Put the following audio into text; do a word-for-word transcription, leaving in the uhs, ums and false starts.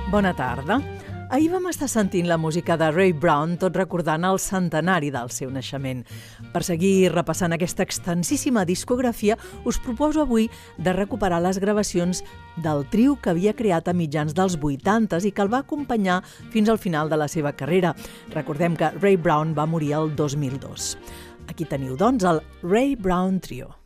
Bona tarda. Ahir vam estar sentint la música de Ray Brown, tot recordant el centenari del seu naixement. Per seguir repassant aquesta extensíssima discografia, us proposo avui de recuperar les gravacions del trio que havia creat a mitjans dels vuitantes i que el va acompanyar fins al final de la seva carrera. Recordem que Ray Brown va morir el dos mil dos. Aquí teniu, doncs, el Ray Brown Trio.